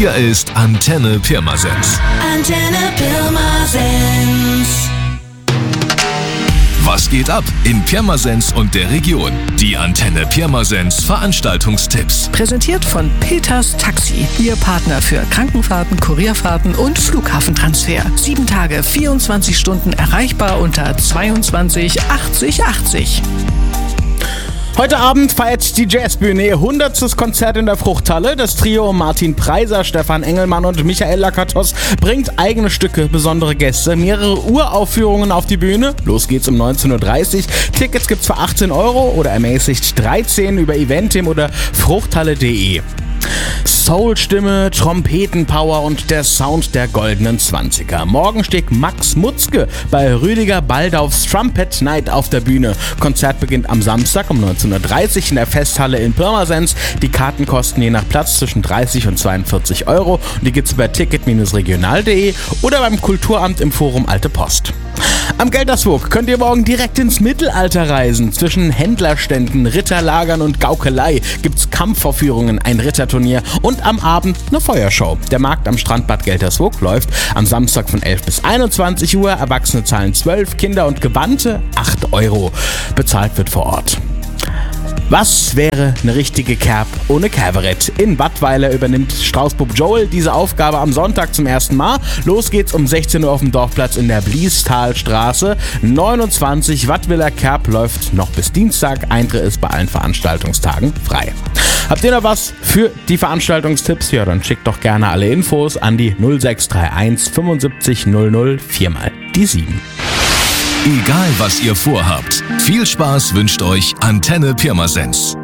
Hier ist Antenne Pirmasens. Antenne Pirmasens. Was geht ab in Pirmasens und der Region? Die Antenne Pirmasens Veranstaltungstipps. Präsentiert von Peters Taxi. Ihr Partner für Krankenfahrten, Kurierfahrten und Flughafentransfer. 7 Tage, 24 Stunden erreichbar unter 22 80 80. Heute Abend feiert die Jazzbühne ihr 100. Konzert in der Fruchthalle. Das Trio Martin Preiser, Stefan Engelmann und Michael Lakatos bringt eigene Stücke, besondere Gäste, mehrere Uraufführungen auf die Bühne. Los geht's um 19.30 Uhr. Tickets gibt's für 18 € oder ermäßigt 13 über Eventim oder fruchthalle.de. Soul-Stimme, Trompetenpower und der Sound der goldenen 20er. Morgen steht Max Mutzke bei Rüdiger Baldaufs Trumpet Night auf der Bühne. Konzert beginnt am Samstag um 19.30 Uhr in der Festhalle in Pirmasens. Die Karten kosten je nach Platz zwischen 30 und 42 € und die gibt's über ticket-regional.de oder beim Kulturamt im Forum Alte Post. Am Gelderswoog könnt ihr morgen direkt ins Mittelalter reisen. Zwischen Händlerständen, Ritterlagern und Gaukelei gibt's Kampfvorführungen, ein Ritterturnier und am Abend eine Feuershow. Der Markt am Strandbad Gelderswoog läuft am Samstag von 11 bis 21 Uhr. Erwachsene zahlen 12, Kinder und Gewandte 8 €. Bezahlt wird vor Ort. Was wäre eine richtige Kerb ohne Kerberett? In Wattweiler übernimmt Straußbub Joel diese Aufgabe am Sonntag zum ersten Mal. Los geht's um 16 Uhr auf dem Dorfplatz in der Bliestalstraße 29. Wattweiler Kerb läuft noch bis Dienstag. Eintritt ist bei allen Veranstaltungstagen frei. Habt ihr noch was für die Veranstaltungstipps? Ja, dann schickt doch gerne alle Infos an die 0631 75 00 4 mal die 7. Egal was ihr vorhabt, viel Spaß wünscht euch Antenne Pirmasens.